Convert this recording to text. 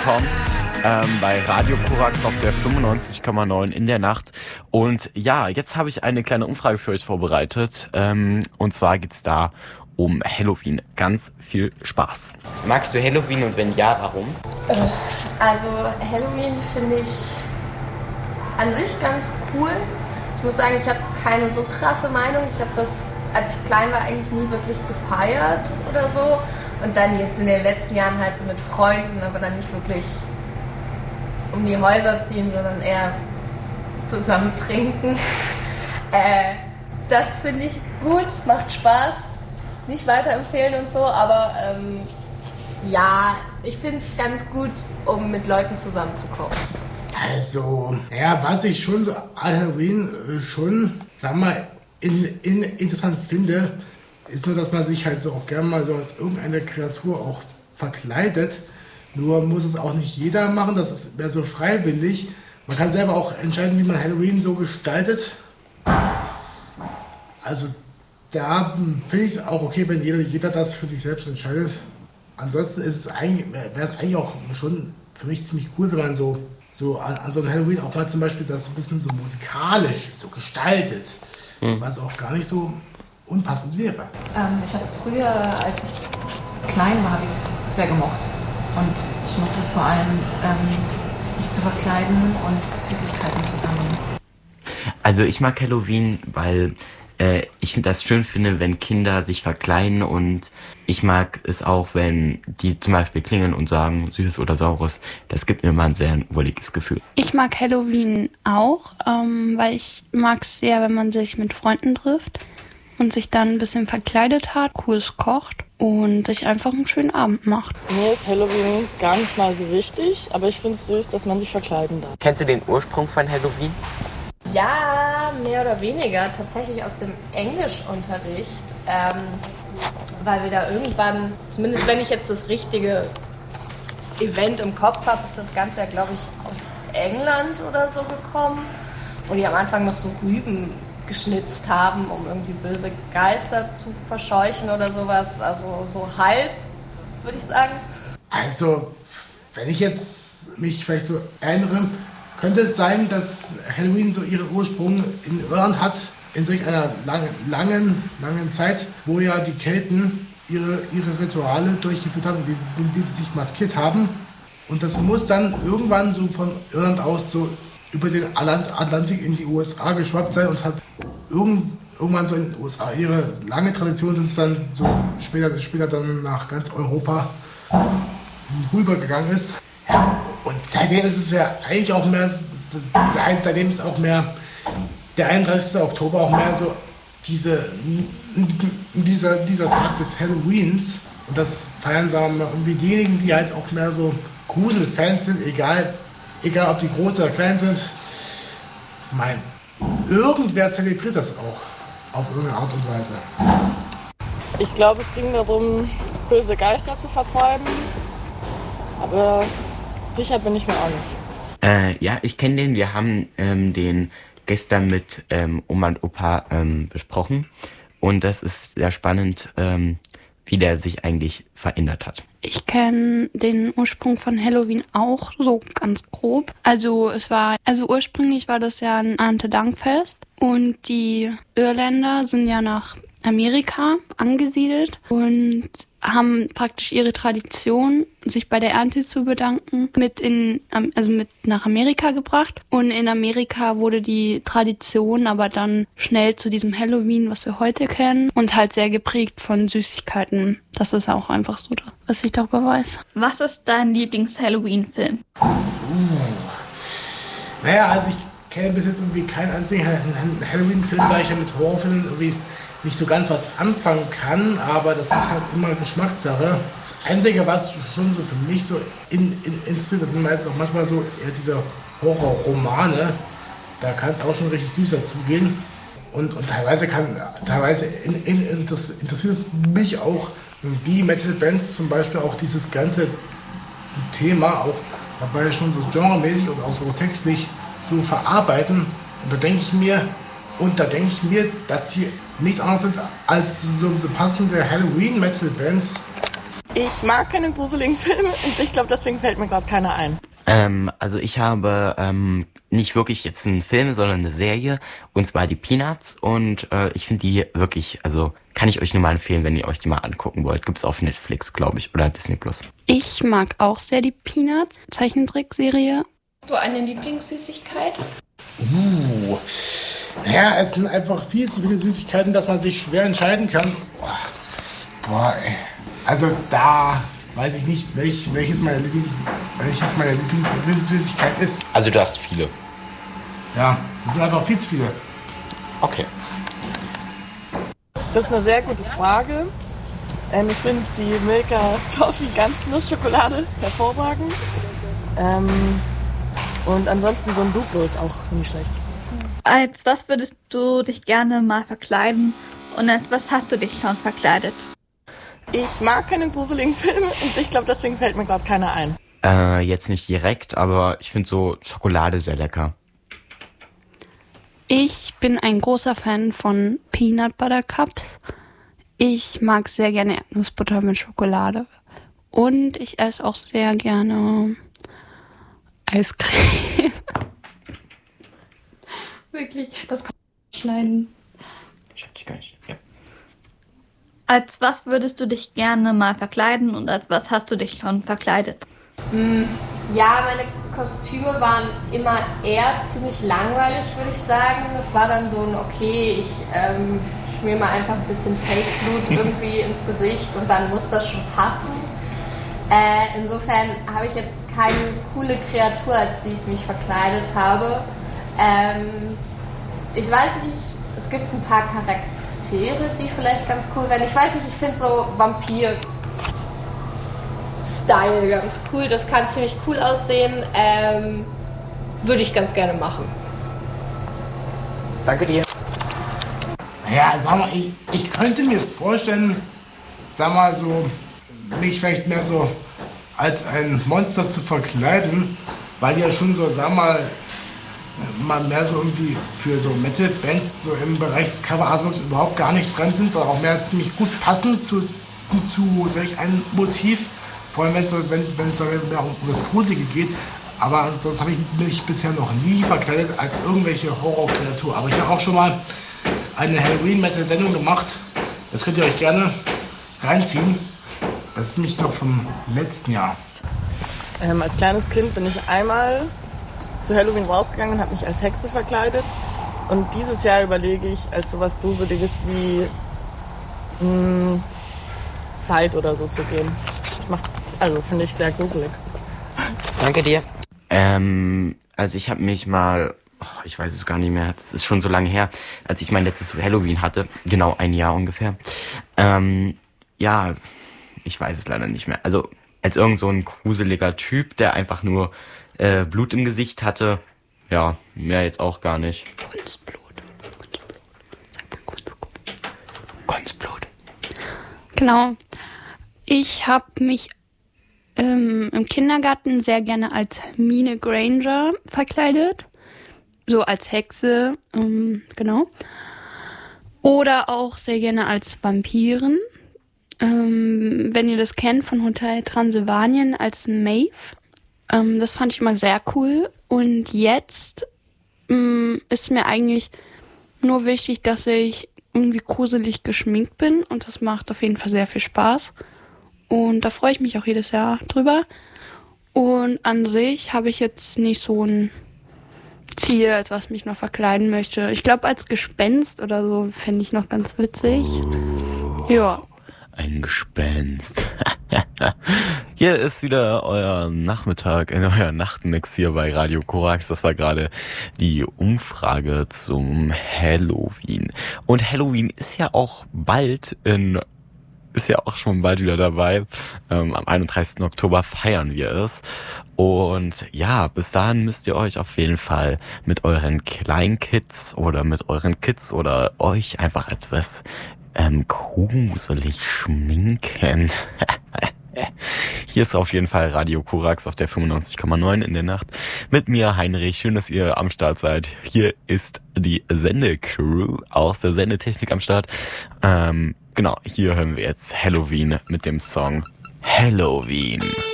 angekommen bei Radio Korax auf der 95,9 in der Nacht. Und ja, jetzt habe ich eine kleine Umfrage für euch vorbereitet. Und zwar geht's da um Halloween. Ganz viel Spaß. Magst du Halloween und wenn ja, warum? Also Halloween finde ich an sich ganz cool. Ich muss sagen, ich habe keine so krasse Meinung. Ich habe das, als ich klein war, eigentlich nie wirklich gefeiert oder so. Und dann jetzt in den letzten Jahren halt so mit Freunden, aber dann nicht wirklich um die Häuser ziehen, sondern eher zusammen trinken. Das finde ich gut, macht Spaß. Nicht weiterempfehlen und so, aber ja, ich finde es ganz gut, um mit Leuten zusammenzukommen. Also, ja, was ich schon so an Halloween schon, sagen wir mal, interessant finde, ist nur, dass man sich halt so auch gerne mal so als irgendeine Kreatur auch verkleidet. Nur muss es auch nicht jeder machen, das ist mehr so freiwillig. Man kann selber auch entscheiden, wie man Halloween so gestaltet. Also da finde ich es auch okay, wenn jeder das für sich selbst entscheidet. Ansonsten wäre es eigentlich auch schon für mich ziemlich cool, wenn man so an so einem Halloween auch mal zum Beispiel das ein bisschen so musikalisch so gestaltet, was auch gar nicht so unpassend wäre. Ich habe es früher, als ich klein war, habe ich es sehr gemocht. Und ich mochte es vor allem, mich zu verkleiden und Süßigkeiten zu sammeln. Also ich mag Halloween, weil ich das schön finde, wenn Kinder sich verkleiden, und ich mag es auch, wenn die zum Beispiel klingeln und sagen Süßes oder Saures. Das gibt mir immer ein sehr wohliges Gefühl. Ich mag Halloween auch, weil ich mag es sehr, wenn man sich mit Freunden trifft und sich dann ein bisschen verkleidet hat, Cooles kocht und sich einfach einen schönen Abend macht. Mir ist Halloween gar nicht mal so wichtig, aber ich finde es süß, dass man sich verkleiden darf. Kennst du den Ursprung von Halloween? Ja, mehr oder weniger. Tatsächlich aus dem Englischunterricht, weil wir da irgendwann, zumindest wenn ich jetzt das richtige Event im Kopf habe, ist das Ganze ja, glaube ich, aus England oder so gekommen. Und die am Anfang noch so Rüben geschnitzt haben, um irgendwie böse Geister zu verscheuchen oder sowas. Also so halb, würde ich sagen. Also, wenn ich jetzt mich vielleicht so erinnere, könnte es sein, dass Halloween so ihren Ursprung in Irland hat, in solch einer langen Zeit, wo ja die Kelten ihre Rituale durchgeführt haben, in denen sie sich maskiert haben. Und das muss dann irgendwann so von Irland aus so über den Atlantik in die USA geschwappt sein und hat irgendwann so in den USA ihre lange Tradition, das ist dann so später dann nach ganz Europa rübergegangen ist. Ja, und seitdem ist es ja eigentlich auch mehr, seitdem ist auch mehr der 31. Oktober auch mehr so dieser Tag des Halloweens. Und das feiern, sagen wir mal, irgendwie diejenigen, die halt auch mehr so Gruselfans sind, egal ob die groß oder klein sind. Irgendwer zelebriert das auch auf irgendeine Art und Weise. Ich glaube, es ging darum, böse Geister zu vertreiben, aber sicher bin ich mir auch nicht. Ja, ich kenne den. Wir haben den gestern mit Oma und Opa besprochen. Und das ist sehr spannend, wie der sich eigentlich verändert hat. Ich kenne den Ursprung von Halloween auch so ganz grob. Also ursprünglich war das ja ein Erntedankfest und die Irländer sind ja nach Amerika angesiedelt und haben praktisch ihre Tradition, sich bei der Ernte zu bedanken, mit nach Amerika gebracht. Und in Amerika wurde die Tradition aber dann schnell zu diesem Halloween, was wir heute kennen, und halt sehr geprägt von Süßigkeiten. Das ist auch einfach so, was ich darüber weiß. Was ist dein Lieblings-Halloween-Film? Naja, also ich kenne bis jetzt irgendwie keinen einzigen Halloween-Film, da ich ja mit Horrorfilmen irgendwie nicht so ganz was anfangen kann, aber das ist halt immer Geschmackssache. Das Einzige, was schon so für mich so interessiert, das sind meistens auch manchmal so eher diese Horrorromane. Da kann es auch schon richtig düster zugehen. Und teilweise interessiert es mich auch, wie Metal-Bands zum Beispiel auch dieses ganze Thema auch dabei schon so genremäßig und auch so textlich so verarbeiten. Und da denke ich mir, dass die nichts anderes sind als so passende Halloween-Metal-Bands. Ich mag keine gruseligen Filme und ich glaube, deswegen fällt mir gerade keiner ein. Also ich habe nicht wirklich jetzt einen Film, sondern eine Serie, und zwar die Peanuts, und ich finde die wirklich, also kann ich euch nur mal empfehlen, wenn ihr euch die mal angucken wollt. Gibt's auf Netflix, glaube ich, oder Disney+. Ich mag auch sehr die Peanuts, Zeichentrickserie. Hast du eine Lieblingssüßigkeit? Naja, es sind einfach viel zu viele Süßigkeiten, dass man sich schwer entscheiden kann. Boah, ey. Also da weiß ich nicht, welches meine Lieblingssüßigkeit ist. Also du hast viele. Ja, das sind einfach viel zu viele. Okay. Das ist eine sehr gute Frage. Ich finde die Milka Toffee Ganznuss-Schokolade hervorragend. Und ansonsten so ein Duplo ist auch nicht schlecht. Als was würdest du dich gerne mal verkleiden und als was hast du dich schon verkleidet? Ich mag keine gruseligen Filme und ich glaube, deswegen fällt mir gerade keiner ein. Jetzt nicht direkt, aber ich finde so Schokolade sehr lecker. Ich bin ein großer Fan von Peanut Butter Cups. Ich mag sehr gerne Erdnussbutter mit Schokolade. Und ich esse auch sehr gerne Eiscreme. Wirklich, das kann man schneiden. Ich hab dich gar nicht. Ja. Als was würdest du dich gerne mal verkleiden und als was hast du dich schon verkleidet? Ja, meine Kostüme waren immer eher ziemlich langweilig, würde ich sagen. Das war dann so ein, okay, ich schmier mal einfach ein bisschen Fake-Blut irgendwie ins Gesicht und dann muss das schon passen. Insofern habe ich jetzt keine coole Kreatur, als die ich mich verkleidet habe. Ich weiß nicht, es gibt ein paar Charaktere, die vielleicht ganz cool wären. Ich weiß nicht, ich finde so Vampir-Style ganz cool. Das kann ziemlich cool aussehen. Würde ich ganz gerne machen. Danke dir. Naja, sag mal, ich könnte mir vorstellen, sag mal so, mich vielleicht mehr so als ein Monster zu verkleiden, weil die ja schon so, sag mal mehr so irgendwie für so Metal-Bands so im Bereich des Cover-Artworks überhaupt gar nicht fremd sind, sondern auch mehr ziemlich gut passen zu solch einem Motiv, vor allem wenn es mehr um das Gruselige geht. Aber das habe ich mich bisher noch nie verkleidet als irgendwelche Horrorkreatur. Aber ich habe auch schon mal eine Halloween-Metal-Sendung gemacht. Das könnt ihr euch gerne reinziehen. Das ist nämlich noch vom letzten Jahr. Als kleines Kind bin ich einmal zu Halloween rausgegangen und habe mich als Hexe verkleidet. Und dieses Jahr überlege ich, als sowas Gruseliges wie Zeit oder so zu gehen. Das finde ich sehr gruselig. Danke dir. Also ich habe mich mal, ich weiß es gar nicht mehr, das ist schon so lange her, als ich mein letztes Halloween hatte, genau ein Jahr ungefähr. Ja, ich weiß es leider nicht mehr. Also als irgend so ein gruseliger Typ, der einfach nur Blut im Gesicht hatte. Ja, mehr jetzt auch gar nicht. Kunstblut. Genau. Ich habe mich im Kindergarten sehr gerne als Hermine Granger verkleidet. So als Hexe, genau. Oder auch sehr gerne als Vampirin. Wenn ihr das kennt von Hotel Transylvanien als Maeve. Das fand ich immer sehr cool. Und jetzt ist mir eigentlich nur wichtig, dass ich irgendwie gruselig geschminkt bin. Und das macht auf jeden Fall sehr viel Spaß. Und da freue ich mich auch jedes Jahr drüber. Und an sich habe ich jetzt nicht so ein Ziel, als was mich noch verkleiden möchte. Ich glaube, als Gespenst oder so fände ich noch ganz witzig. Ja. Ein Gespenst. Hier ist wieder euer Nachmittag, euer Nachtmix hier bei Radio Korax. Das war gerade die Umfrage zum Halloween. Und Halloween ist ja auch schon bald wieder dabei. Am 31. Oktober feiern wir es. Und ja, bis dahin müsst ihr euch auf jeden Fall mit euren Kleinkids oder mit euren Kids oder euch einfach etwas gruselig schminken. Hier ist auf jeden Fall Radio Korax auf der 95,9 in der Nacht. Mit mir, Heinrich. Schön, dass ihr am Start seid. Hier ist die Sendecrew aus der Sendetechnik am Start. Genau, hier hören wir jetzt Halloween mit dem Song Halloween.